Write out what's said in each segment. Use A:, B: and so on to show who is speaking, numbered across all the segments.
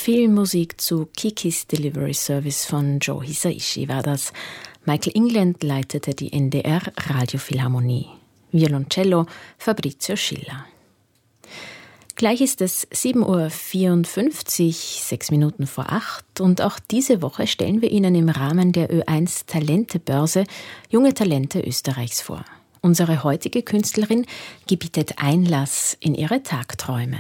A: Filmmusik zu Kikis Delivery Service von Joe Hisaishi war das. Michael England leitete die NDR Radiophilharmonie. Violoncello Fabrizio Schiller. Gleich ist es 7.54 Uhr, 6 Minuten vor 8, und auch diese Woche stellen wir Ihnen im Rahmen der Ö1 Talentebörse junge Talente Österreichs vor. Unsere heutige Künstlerin gebietet Einlass in ihre Tagträume.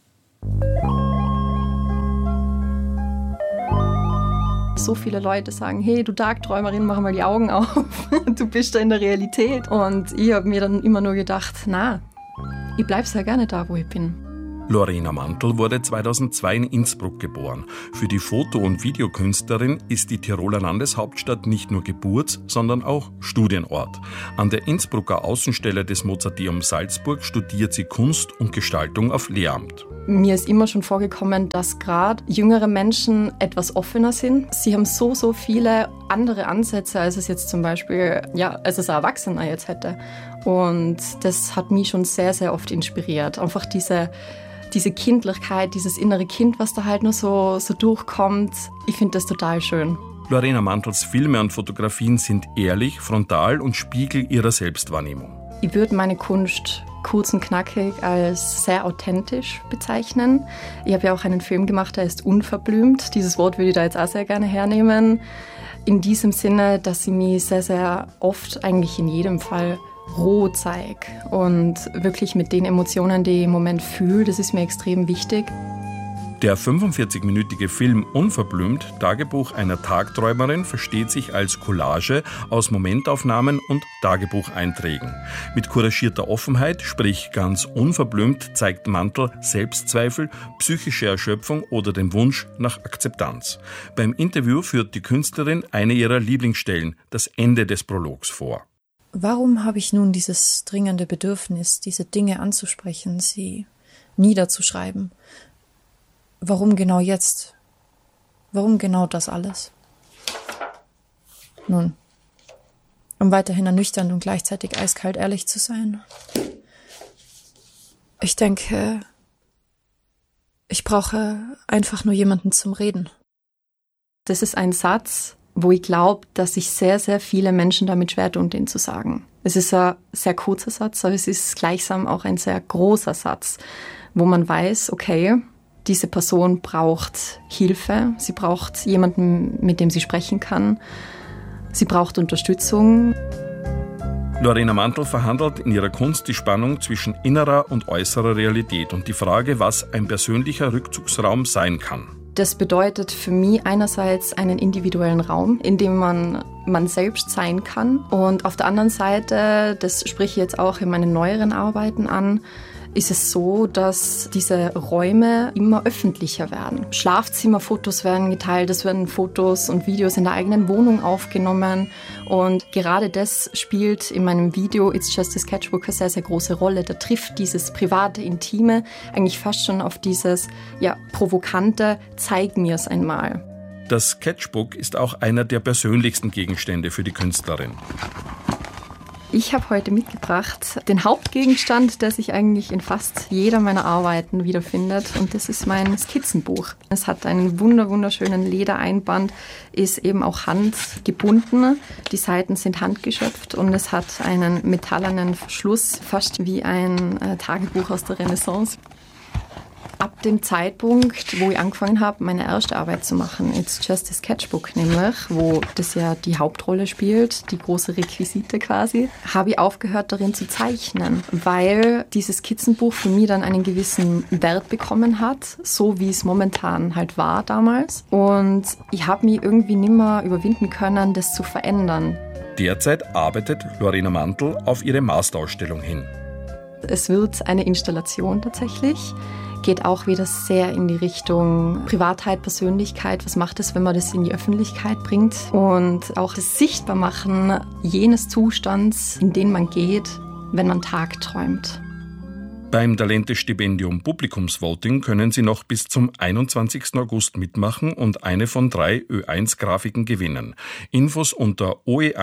B: So viele Leute sagen, hey, du Tagträumerin, mach mal die Augen auf, du bist da in der Realität. Und ich habe mir dann immer nur gedacht, ich bleib sehr gerne da, wo ich bin.
C: Lorena Mantl wurde 2002 in Innsbruck geboren. Für die Foto- und Videokünstlerin ist die Tiroler Landeshauptstadt nicht nur Geburts-, sondern auch Studienort. An der Innsbrucker Außenstelle des Mozarteum Salzburg studiert sie Kunst und Gestaltung auf Lehramt.
B: Mir ist immer schon vorgekommen, dass gerade jüngere Menschen etwas offener sind. Sie haben so viele andere Ansätze, als es jetzt zum Beispiel, als es ein Erwachsener jetzt hätte. Und das hat mich schon sehr, sehr oft inspiriert. Einfach diese Kindlichkeit, dieses innere Kind, was da halt nur so durchkommt. Ich finde das total schön.
C: Lorena Mantls Filme und Fotografien sind ehrlich, frontal und Spiegel ihrer Selbstwahrnehmung.
B: Ich würde meine Kunst kurz und knackig als sehr authentisch bezeichnen. Ich habe ja auch einen Film gemacht, der ist unverblümt. Dieses Wort würde ich da jetzt auch sehr gerne hernehmen. In diesem Sinne, dass ich mich sehr, sehr oft, eigentlich in jedem Fall, roh zeige und wirklich mit den Emotionen, die ich im Moment fühle, das ist mir extrem wichtig.
C: Der 45-minütige Film Unverblümt, Tagebuch einer Tagträumerin, versteht sich als Collage aus Momentaufnahmen und Tagebucheinträgen. Mit couragierter Offenheit, sprich ganz unverblümt, zeigt Mantl Selbstzweifel, psychische Erschöpfung oder den Wunsch nach Akzeptanz. Beim Interview führt die Künstlerin eine ihrer Lieblingsstellen, das Ende des Prologs, vor.
D: Warum habe ich nun dieses dringende Bedürfnis, diese Dinge anzusprechen, sie niederzuschreiben? Warum genau jetzt? Warum genau das alles? Nun, um weiterhin ernüchternd und gleichzeitig eiskalt ehrlich zu sein. Ich denke, ich brauche einfach nur jemanden zum Reden.
B: Das ist ein Satz, wo ich glaube, dass sich sehr, sehr viele Menschen damit schwer tun, den zu sagen. Es ist ein sehr kurzer Satz, aber es ist gleichsam auch ein sehr großer Satz, wo man weiß, okay, diese Person braucht Hilfe, sie braucht jemanden, mit dem sie sprechen kann, sie braucht Unterstützung.
C: Lorena Mantl verhandelt in ihrer Kunst die Spannung zwischen innerer und äußerer Realität und die Frage, was ein persönlicher Rückzugsraum sein kann.
B: Das bedeutet für mich einerseits einen individuellen Raum, in dem man selbst sein kann. Und auf der anderen Seite, das spreche ich jetzt auch in meinen neueren Arbeiten an, ist es so, dass diese Räume immer öffentlicher werden. Schlafzimmerfotos werden geteilt, es werden Fotos und Videos in der eigenen Wohnung aufgenommen. Und gerade das spielt in meinem Video It's Just a Sketchbook eine sehr, sehr große Rolle. Da trifft dieses private, intime eigentlich fast schon auf dieses provokante Zeig mir's einmal.
C: Das Sketchbook ist auch einer der persönlichsten Gegenstände für die Künstlerin.
B: Ich habe heute mitgebracht den Hauptgegenstand, der sich eigentlich in fast jeder meiner Arbeiten wiederfindet. Und das ist mein Skizzenbuch. Es hat einen wunderschönen Ledereinband, ist eben auch handgebunden. Die Seiten sind handgeschöpft und es hat einen metallenen Verschluss, fast wie ein Tagebuch aus der Renaissance. Ab dem Zeitpunkt, wo ich angefangen habe, meine erste Arbeit zu machen, It's Just a Sketchbook nämlich, wo das ja die Hauptrolle spielt, die große Requisite quasi, habe ich aufgehört, darin zu zeichnen, weil dieses Skizzenbuch für mich dann einen gewissen Wert bekommen hat, so wie es momentan halt war damals. Und ich habe mich irgendwie nicht mehr überwinden können, das zu verändern.
C: Derzeit arbeitet Lorena Mantl auf ihre Masterausstellung hin.
B: Es wird eine Installation tatsächlich. Geht auch wieder sehr in die Richtung Privatheit, Persönlichkeit. Was macht es, wenn man das in die Öffentlichkeit bringt? Und auch das Sichtbarmachen jenes Zustands, in den man geht, wenn man tagträumt.
C: Beim Talente-Stipendium Publikumsvoting können Sie noch bis zum 21. August mitmachen und eine von 3 Ö1-Grafiken gewinnen. Infos unter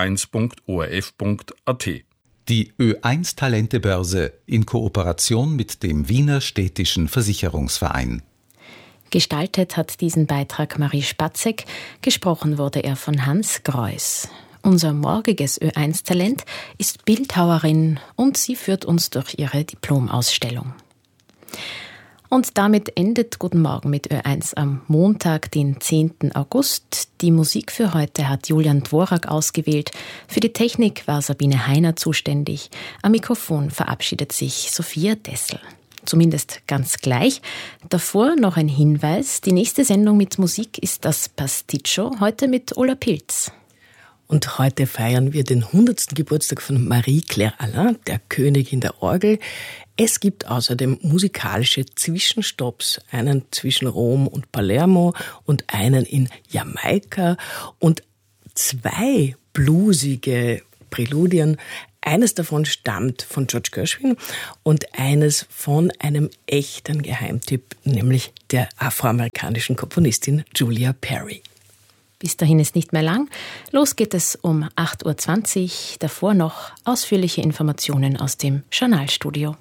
C: oe1.orf.at.
E: Die Ö1 Talentebörse in Kooperation mit dem Wiener Städtischen Versicherungsverein.
A: Gestaltet hat diesen Beitrag Marie Spatzek, gesprochen wurde er von Hans Greuß. Unser morgiges Ö1-Talent ist Bildhauerin und sie führt uns durch ihre Diplomausstellung. Und damit endet Guten Morgen mit Ö1 am Montag, den 10. August. Die Musik für heute hat Julian Dvorak ausgewählt. Für die Technik war Sabine Heiner zuständig. Am Mikrofon verabschiedet sich Sophia Dessel. Zumindest ganz gleich. Davor noch ein Hinweis. Die nächste Sendung mit Musik ist das Pasticcio, heute mit Ola Pilz.
F: Und heute feiern wir den 100. Geburtstag von Marie-Claire Alain, der Königin der Orgel. Es gibt außerdem musikalische Zwischenstopps, einen zwischen Rom und Palermo und einen in Jamaika und 2 bluesige Präludien. Eines davon stammt von George Gershwin und eines von einem echten Geheimtipp, nämlich der afroamerikanischen Komponistin Julia Perry.
A: Bis dahin ist nicht mehr lang. Los geht es um 8.20 Uhr. Davor noch ausführliche Informationen aus dem Journalstudio.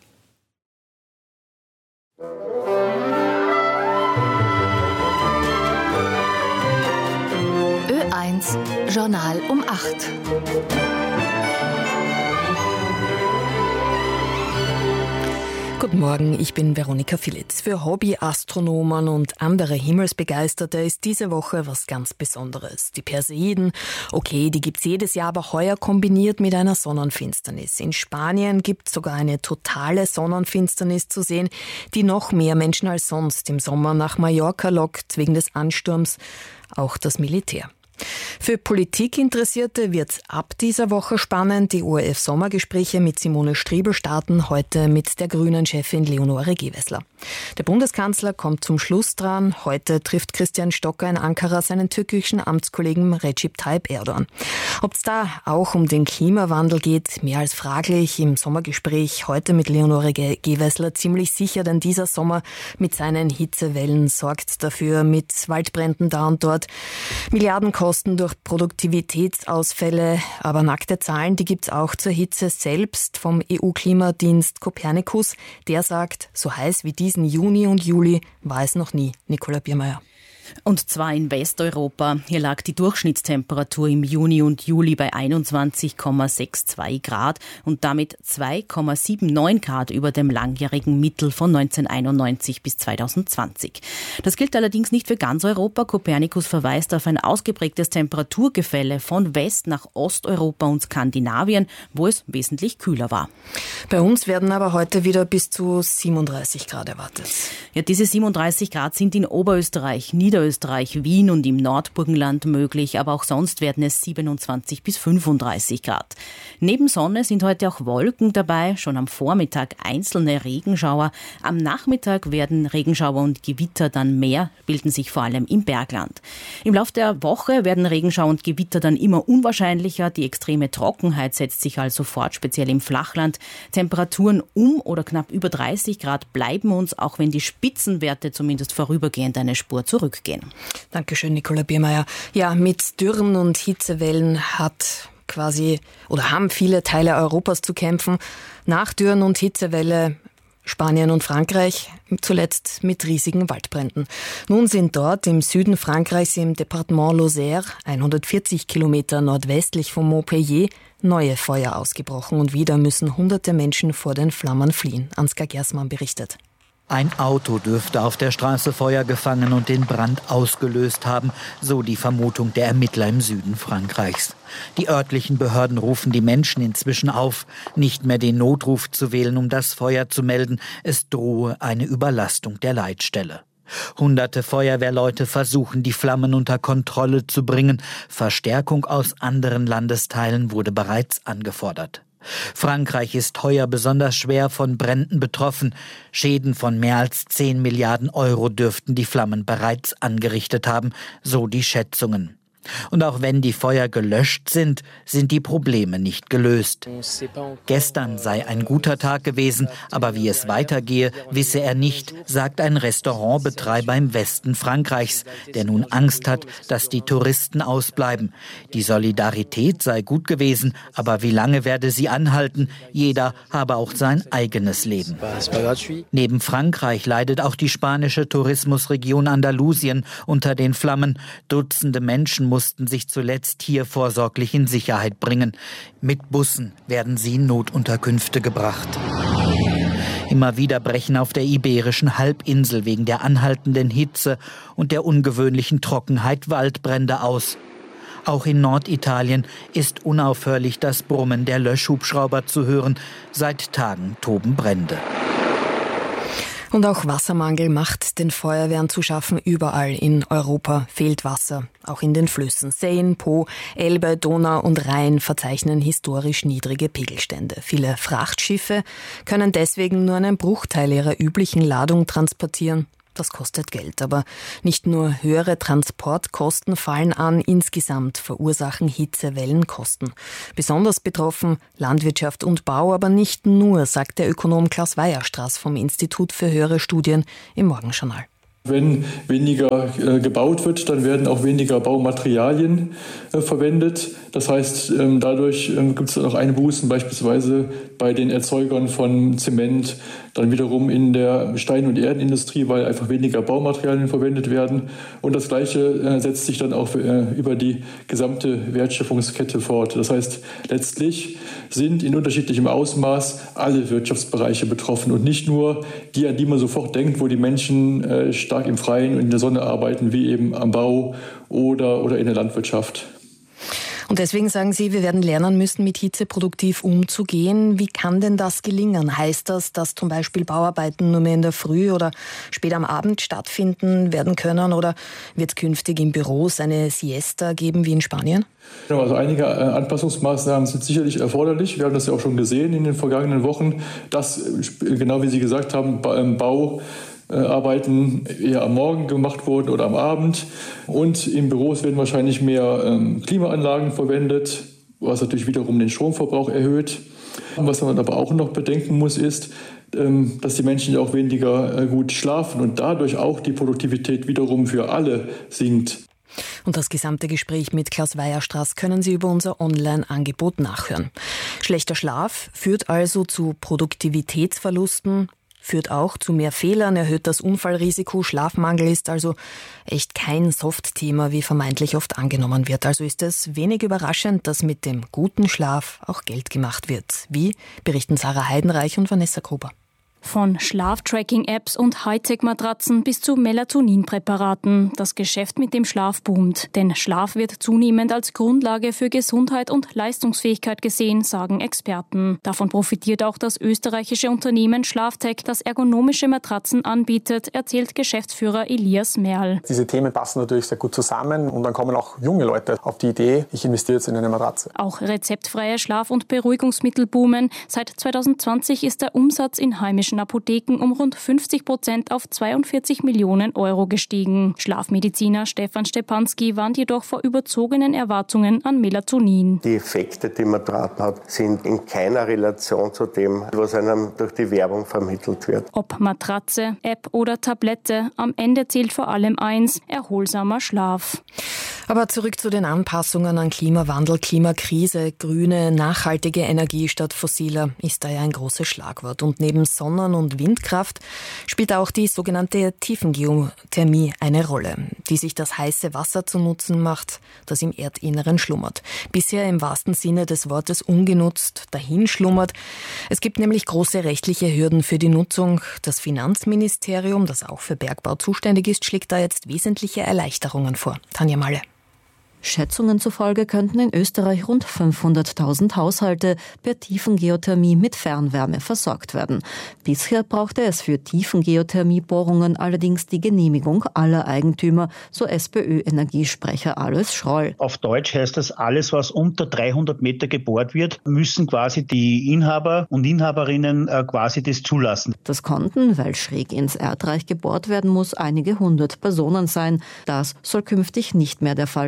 G: Ö1 Journal um 8.
H: Guten Morgen, ich bin Veronika Filitz. Für Hobbyastronomen und andere Himmelsbegeisterte ist diese Woche was ganz Besonderes. Die Perseiden, okay, die gibt's jedes Jahr, aber heuer kombiniert mit einer Sonnenfinsternis. In Spanien gibt's sogar eine totale Sonnenfinsternis zu sehen, die noch mehr Menschen als sonst im Sommer nach Mallorca lockt, wegen des Ansturms, auch das Militär. Für Politikinteressierte wird's ab dieser Woche spannend. Die ORF-Sommergespräche mit Simone Striebel starten heute mit der Grünen-Chefin Leonore Gewessler. Der Bundeskanzler kommt zum Schluss dran. Heute trifft Christian Stocker in Ankara seinen türkischen Amtskollegen Recep Tayyip Erdogan. Ob's da auch um den Klimawandel geht, mehr als fraglich. Im Sommergespräch heute mit Leonore Gewessler ziemlich sicher, denn dieser Sommer mit seinen Hitzewellen sorgt dafür, mit Waldbränden da und dort, Milliardenkosten durch Produktivitätsausfälle, aber nackte Zahlen, die gibt's auch zur Hitze selbst vom EU-Klimadienst Copernicus. Der sagt, so heiß wie diesen Juni und Juli war es noch nie. Nicola Biermeier.
I: Und zwar in Westeuropa. Hier lag die Durchschnittstemperatur im Juni und Juli bei 21,62 Grad und damit 2,79 Grad über dem langjährigen Mittel von 1991 bis 2020. Das gilt allerdings nicht für ganz Europa. Copernicus verweist auf ein ausgeprägtes Temperaturgefälle von West- nach Osteuropa und Skandinavien, wo es wesentlich kühler war.
H: Bei uns werden aber heute wieder bis zu 37 Grad erwartet.
I: Ja, diese 37 Grad sind in Oberösterreich, Niederösterreich, Wien und im Nordburgenland möglich, aber auch sonst werden es 27 bis 35 Grad. Neben Sonne sind heute auch Wolken dabei, schon am Vormittag einzelne Regenschauer. Am Nachmittag werden Regenschauer und Gewitter dann mehr, bilden sich vor allem im Bergland. Im Laufe der Woche werden Regenschauer und Gewitter dann immer unwahrscheinlicher. Die extreme Trockenheit setzt sich also fort, speziell im Flachland. Temperaturen um oder knapp über 30 Grad bleiben uns, auch wenn die Spitzenwerte zumindest vorübergehend eine Spur zurückgehen.
H: Dankeschön, Nicola Biermeier. Ja, mit Dürren und Hitzewellen haben viele Teile Europas zu kämpfen. Nach Dürren und Hitzewelle Spanien und Frankreich, zuletzt mit riesigen Waldbränden. Nun sind dort im Süden Frankreichs im Departement Lozère, 140 Kilometer nordwestlich von Montpellier, neue Feuer ausgebrochen und wieder müssen hunderte Menschen vor den Flammen fliehen. Ansgar Gersmann berichtet.
J: Ein Auto dürfte auf der Straße Feuer gefangen und den Brand ausgelöst haben, so die Vermutung der Ermittler im Süden Frankreichs. Die örtlichen Behörden rufen die Menschen inzwischen auf, nicht mehr den Notruf zu wählen, um das Feuer zu melden. Es drohe eine Überlastung der Leitstelle. Hunderte Feuerwehrleute versuchen, die Flammen unter Kontrolle zu bringen. Verstärkung aus anderen Landesteilen wurde bereits angefordert. Frankreich ist heuer besonders schwer von Bränden betroffen. Schäden von mehr als 10 Milliarden Euro dürften die Flammen bereits angerichtet haben, so die Schätzungen. Und auch wenn die Feuer gelöscht sind, sind die Probleme nicht gelöst. Gestern sei ein guter Tag gewesen, aber wie es weitergehe, wisse er nicht, sagt ein Restaurantbetreiber im Westen Frankreichs, der nun Angst hat, dass die Touristen ausbleiben. Die Solidarität sei gut gewesen, aber wie lange werde sie anhalten? Jeder habe auch sein eigenes Leben. Neben Frankreich leidet auch die spanische Tourismusregion Andalusien unter den Flammen. Dutzende Menschen mussten sich zuletzt hier vorsorglich in Sicherheit bringen. Mit Bussen werden sie in Notunterkünfte gebracht. Immer wieder brechen auf der iberischen Halbinsel wegen der anhaltenden Hitze und der ungewöhnlichen Trockenheit Waldbrände aus. Auch in Norditalien ist unaufhörlich das Brummen der Löschhubschrauber zu hören. Seit Tagen toben Brände.
H: Und auch Wassermangel macht den Feuerwehren zu schaffen. Überall in Europa fehlt Wasser. Auch in den Flüssen Seine, Po, Elbe, Donau und Rhein verzeichnen historisch niedrige Pegelstände. Viele Frachtschiffe können deswegen nur einen Bruchteil ihrer üblichen Ladung transportieren. Das kostet Geld, aber nicht nur höhere Transportkosten fallen an, insgesamt verursachen Hitzewellen Kosten. Besonders betroffen Landwirtschaft und Bau, aber nicht nur, sagt der Ökonom Klaus Weierstraß vom Institut für höhere Studien im Morgenjournal.
K: Wenn weniger gebaut wird, dann werden auch weniger Baumaterialien verwendet. Das heißt, dadurch gibt es dann auch Einbußen, beispielsweise bei den Erzeugern von Zement, dann wiederum in der Stein- und Erdenindustrie, weil einfach weniger Baumaterialien verwendet werden. Und das Gleiche setzt sich dann auch über die gesamte Wertschöpfungskette fort. Das heißt, letztlich sind in unterschiedlichem Ausmaß alle Wirtschaftsbereiche betroffen und nicht nur die, an die man sofort denkt, wo die Menschen stark im Freien und in der Sonne arbeiten, wie eben am Bau oder in der Landwirtschaft.
H: Und deswegen sagen Sie, wir werden lernen müssen, mit Hitze produktiv umzugehen. Wie kann denn das gelingen? Heißt das, dass zum Beispiel Bauarbeiten nur mehr in der Früh oder spät am Abend stattfinden werden können? Oder wird es künftig in Büros eine Siesta geben wie in Spanien?
K: Genau, also einige Anpassungsmaßnahmen sind sicherlich erforderlich. Wir haben das ja auch schon gesehen in den vergangenen Wochen, dass, genau wie Sie gesagt haben, Bauarbeiten eher am Morgen gemacht wurden oder am Abend. Und in Büros werden wahrscheinlich mehr Klimaanlagen verwendet, was natürlich wiederum den Stromverbrauch erhöht. Was man aber auch noch bedenken muss, ist, dass die Menschen ja auch weniger gut schlafen und dadurch auch die Produktivität wiederum für alle sinkt.
H: Und das gesamte Gespräch mit Klaus Weierstraß können Sie über unser Online-Angebot nachhören. Schlechter Schlaf führt also zu Produktivitätsverlusten, führt auch zu mehr Fehlern, erhöht das Unfallrisiko. Schlafmangel ist also echt kein Soft-Thema, wie vermeintlich oft angenommen wird. Also ist es wenig überraschend, dass mit dem guten Schlaf auch Geld gemacht wird. Wie berichten Sarah Heidenreich und Vanessa Gruber.
L: Von Schlaftracking-Apps und Hightech-Matratzen bis zu Melatoninpräparaten. Das Geschäft mit dem Schlaf boomt. Denn Schlaf wird zunehmend als Grundlage für Gesundheit und Leistungsfähigkeit gesehen, sagen Experten. Davon profitiert auch das österreichische Unternehmen Schlaftech, das ergonomische Matratzen anbietet, erzählt Geschäftsführer Elias Merl.
M: Diese Themen passen natürlich sehr gut zusammen und dann kommen auch junge Leute auf die Idee, ich investiere jetzt in eine Matratze.
L: Auch rezeptfreie Schlaf- und Beruhigungsmittel boomen. Seit 2020 ist der Umsatz in heimischen Apotheken um rund 50% auf 42 Millionen Euro gestiegen. Schlafmediziner Stefan Stepanski warnt jedoch vor überzogenen Erwartungen an Melatonin.
N: Die Effekte, die Matratzen hat, sind in keiner Relation zu dem, was einem durch die Werbung vermittelt wird.
L: Ob Matratze, App oder Tablette, am Ende zählt vor allem eins: erholsamer Schlaf.
H: Aber zurück zu den Anpassungen an Klimawandel, Klimakrise. Grüne, nachhaltige Energie statt fossiler ist da ja ein großes Schlagwort. Und neben Sonnen- und Windkraft spielt auch die sogenannte Tiefengeothermie eine Rolle, die sich das heiße Wasser zu Nutzen macht, das im Erdinneren schlummert. Bisher im wahrsten Sinne des Wortes ungenutzt dahinschlummert. Es gibt nämlich große rechtliche Hürden für die Nutzung. Das Finanzministerium, das auch für Bergbau zuständig ist, schlägt da jetzt wesentliche Erleichterungen vor. Tanja Malle.
O: Schätzungen zufolge könnten in Österreich rund 500.000 Haushalte per Tiefengeothermie mit Fernwärme versorgt werden. Bisher brauchte es für Tiefengeothermiebohrungen allerdings die Genehmigung aller Eigentümer, so SPÖ-Energiesprecher Alois Schroll.
P: Auf Deutsch heißt das, alles was unter 300 Meter gebohrt wird, müssen quasi die Inhaber und Inhaberinnen quasi das zulassen.
O: Das konnten, weil schräg ins Erdreich gebohrt werden muss, einige hundert Personen sein. Das soll künftig nicht mehr der Fall sein,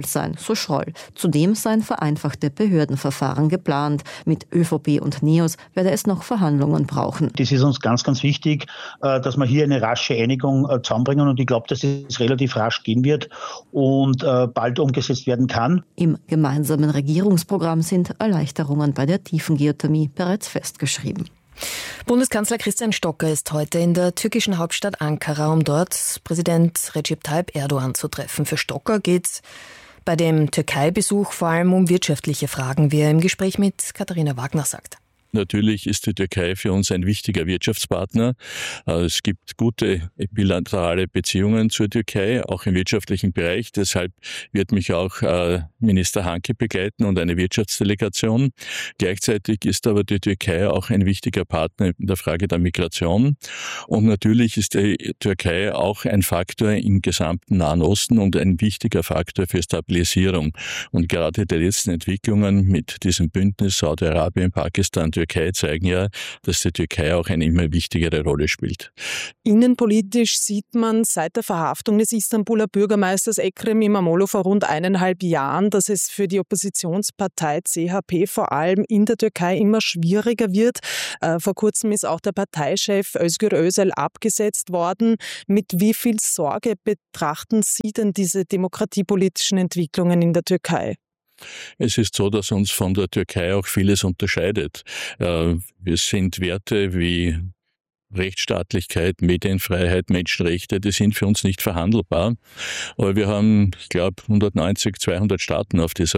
O: so Schroll. Zudem seien vereinfachte Behördenverfahren geplant. Mit ÖVP und NEOS werde es noch Verhandlungen brauchen.
P: Das ist uns ganz, ganz wichtig, dass wir hier eine rasche Einigung zusammenbringen und ich glaube, dass es relativ rasch gehen wird und bald umgesetzt werden kann.
O: Im gemeinsamen Regierungsprogramm sind Erleichterungen bei der Tiefengeothermie bereits festgeschrieben.
H: Bundeskanzler Christian Stocker ist heute in der türkischen Hauptstadt Ankara, um dort Präsident Recep Tayyip Erdogan zu treffen. Für Stocker geht es bei dem Türkei-Besuch vor allem um wirtschaftliche Fragen, wie er im Gespräch mit Katharina Wagner sagt.
Q: Natürlich ist die Türkei für uns ein wichtiger Wirtschaftspartner. Es gibt gute bilaterale Beziehungen zur Türkei, auch im wirtschaftlichen Bereich. Deshalb wird mich auch Minister Hanke begleiten und eine Wirtschaftsdelegation. Gleichzeitig ist aber die Türkei auch ein wichtiger Partner in der Frage der Migration. Und natürlich ist die Türkei auch ein Faktor im gesamten Nahen Osten und ein wichtiger Faktor für Stabilisierung. Und gerade die letzten Entwicklungen mit diesem Bündnis Saudi-Arabien, Pakistan, Türkei zeigen ja, dass die Türkei auch eine immer wichtigere Rolle spielt.
R: Innenpolitisch sieht man seit der Verhaftung des Istanbuler Bürgermeisters Ekrem İmamoğlu vor rund 1,5 Jahren, dass es für die Oppositionspartei CHP vor allem in der Türkei immer schwieriger wird. Vor kurzem ist auch der Parteichef Özgür Özel abgesetzt worden. Mit wie viel Sorge betrachten Sie denn diese demokratiepolitischen Entwicklungen in der Türkei?
Q: Es ist so, dass uns von der Türkei auch vieles unterscheidet. Wir sind Werte wie Rechtsstaatlichkeit, Medienfreiheit, Menschenrechte, die sind für uns nicht verhandelbar. Aber wir haben, ich glaube, 190, 200 Staaten auf dieser